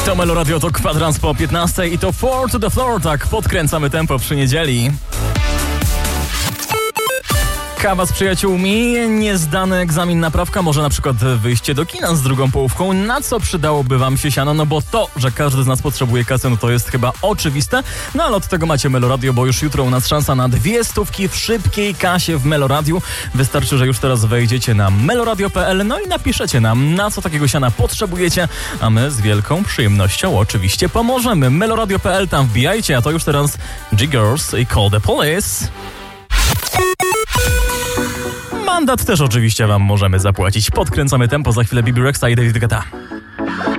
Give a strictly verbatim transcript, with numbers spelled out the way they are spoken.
To Meloradio, to kwadrans po piętnastej i to four to the floor, tak podkręcamy tempo przy niedzieli. Kawa z przyjaciółmi, niezdany egzamin na prawka, może na przykład wyjście do kina z drugą połówką. Na co przydałoby wam się siano? No bo to, że każdy z nas potrzebuje kasy, no to jest chyba oczywiste. No ale od tego macie Meloradio, bo już jutro u nas szansa na dwie stówki w szybkiej kasie w Meloradiu. Wystarczy, że już teraz wejdziecie na meloradio kropka p l, no i napiszecie nam, na co takiego siana potrzebujecie, a my z wielką przyjemnością oczywiście pomożemy. meloradio kropka p l, tam wbijajcie, a to już teraz G-Girls i Call the Police. Mandat też oczywiście wam możemy zapłacić. Podkręcamy tempo, za chwilę Bibi Rexa i David Guetta.